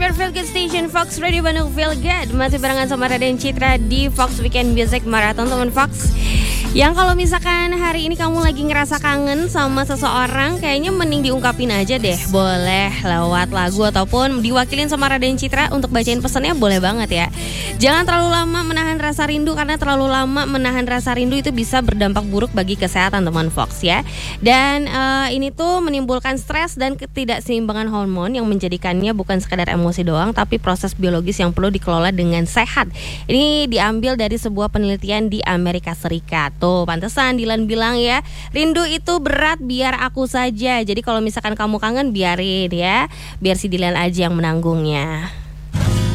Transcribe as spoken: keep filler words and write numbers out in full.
your feel good station Fox Radio Bandung Feel Good. Masih barengan sama Raden Citra di Fox Weekend Music Marathon teman Fox. Yang kalau misalkan hari ini kamu lagi ngerasa kangen sama seseorang, kayaknya mending diungkapin aja deh. Boleh lewat lagu ataupun diwakilin sama Raden Citra untuk bacain pesannya, boleh banget ya. Jangan terlalu lama menahan rasa rindu, karena terlalu lama menahan rasa rindu itu bisa berdampak buruk bagi kesehatan teman Fox ya. Dan uh, ini tuh menimbulkan stres dan ketidakseimbangan hormon yang menjadikannya bukan sekadar emosi doang, tapi proses biologis yang perlu dikelola dengan sehat. Ini diambil dari sebuah penelitian di Amerika Serikat. Tuh, pantesan Dilan bilang ya, rindu itu berat, biar aku saja. Jadi kalau misalkan kamu kangen, biarin ya, biar si Dilan aja yang menanggungnya.